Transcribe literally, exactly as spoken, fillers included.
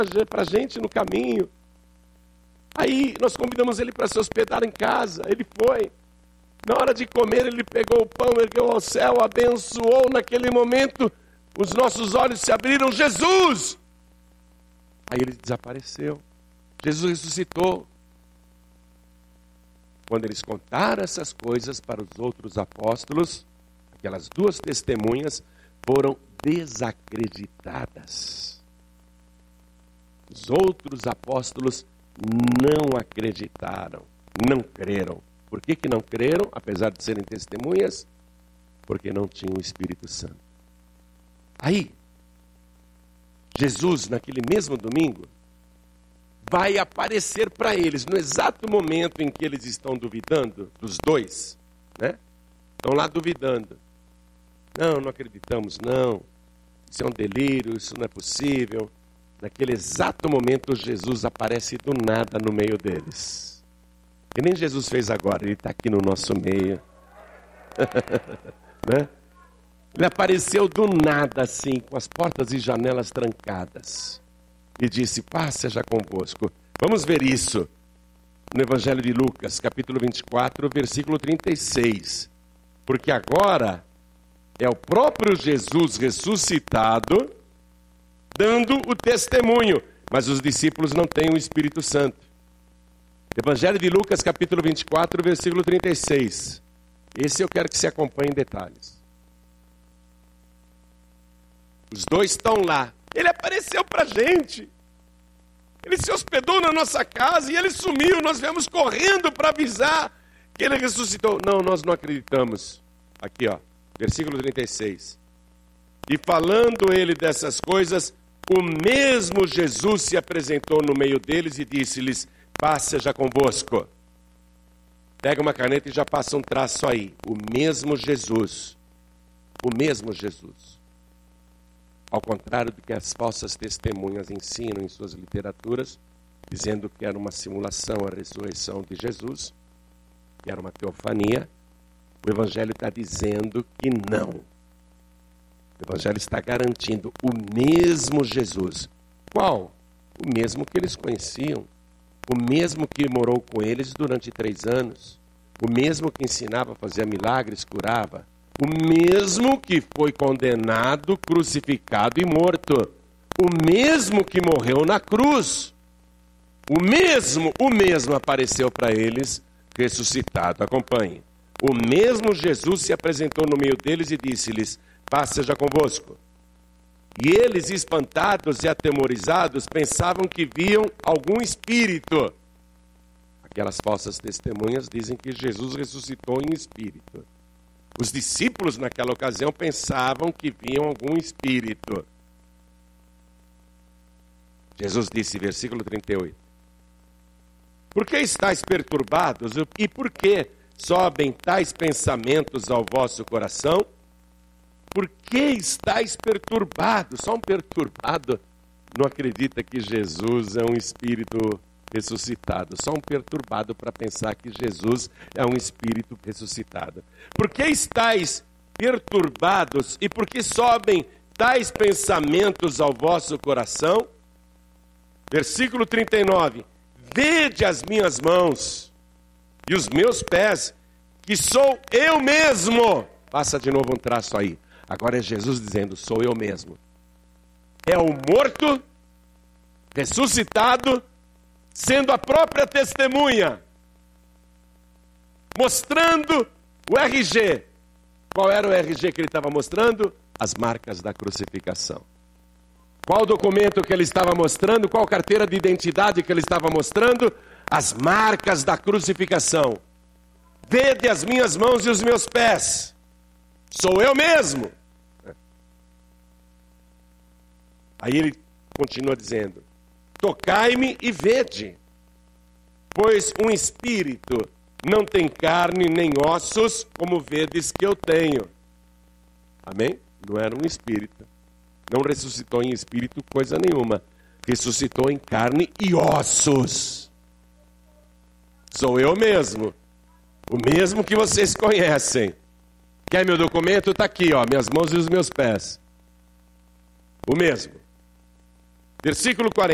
para a gente no caminho. Aí nós convidamos ele para se hospedar em casa. Ele foi. Na hora de comer, ele pegou o pão, ergueu ao céu, abençoou. Naquele momento, os nossos olhos se abriram. Jesus! Aí ele desapareceu. Jesus ressuscitou. Quando eles contaram essas coisas para os outros apóstolos, aquelas duas testemunhas foram desacreditadas. Os outros apóstolos não acreditaram, não creram. Por que que não creram, apesar de serem testemunhas? Porque não tinham o Espírito Santo. Aí, Jesus, naquele mesmo domingo, vai aparecer para eles, no exato momento em que eles estão duvidando, dos dois, né? Estão lá duvidando. Não, não acreditamos, não. Isso é um delírio, isso não é possível. Naquele exato momento, Jesus aparece do nada no meio deles. E nem Jesus fez agora, ele está aqui no nosso meio. Né? Ele apareceu do nada, assim, com as portas e janelas trancadas. E disse, paz seja convosco. Vamos ver isso no Evangelho de Lucas, capítulo vinte e quatro, versículo trinta e seis. Porque agora é o próprio Jesus ressuscitado dando o testemunho, mas os discípulos não têm o Espírito Santo. Evangelho de Lucas, capítulo vinte e quatro, versículo trinta e seis. Esse eu quero que você acompanhe em detalhes. Os dois estão lá. Ele apareceu para a gente. Ele se hospedou na nossa casa e ele sumiu. Nós viemos correndo para avisar que ele ressuscitou. Não, nós não acreditamos. Aqui, ó, versículo trinta e seis. E falando ele dessas coisas, o mesmo Jesus se apresentou no meio deles e disse-lhes, paz seja convosco. Pega uma caneta e já passa um traço aí. O mesmo Jesus. O mesmo Jesus. Ao contrário do que as falsas testemunhas ensinam em suas literaturas, dizendo que era uma simulação a ressurreição de Jesus, que era uma teofania, o Evangelho está dizendo que não. O Evangelho está garantindo o mesmo Jesus. Qual? O mesmo que eles conheciam. O mesmo que morou com eles durante três anos. O mesmo que ensinava a fazer milagres, curava. O mesmo que foi condenado, crucificado e morto. O mesmo que morreu na cruz. O mesmo, o mesmo apareceu para eles ressuscitado. Acompanhe. O mesmo Jesus se apresentou no meio deles e disse-lhes, paz seja convosco. E eles, espantados e atemorizados, pensavam que viam algum espírito. Aquelas falsas testemunhas dizem que Jesus ressuscitou em espírito. Os discípulos naquela ocasião pensavam que viam algum espírito. Jesus disse, versículo trinta e oito. Por que estáis perturbados e por que sobem tais pensamentos ao vosso coração? Por que estáis perturbados? Só um perturbado não acredita que Jesus é um espírito ressuscitado. Só um perturbado para pensar que Jesus é um espírito ressuscitado. Por que estáis perturbados e por que sobem tais pensamentos ao vosso coração? Versículo trinta e nove. Vede as minhas mãos e os meus pés, que sou eu mesmo. Passa de novo um traço aí. Agora é Jesus dizendo, sou eu mesmo. É o morto, ressuscitado, sendo a própria testemunha, mostrando o R G. Qual era o R G que ele estava mostrando? As marcas da crucificação. Qual documento que ele estava mostrando? Qual carteira de identidade que ele estava mostrando? As marcas da crucificação. Vede as minhas mãos e os meus pés. Sou eu mesmo. Aí ele continua dizendo, tocai-me e vede, pois um espírito não tem carne nem ossos, como vedes que eu tenho. Amém? Não era um espírito. Não ressuscitou em espírito coisa nenhuma. Ressuscitou em carne e ossos. Sou eu mesmo. O mesmo que vocês conhecem. Quer meu documento? Está aqui, ó, minhas mãos e os meus pés. O mesmo. Versículo quarenta.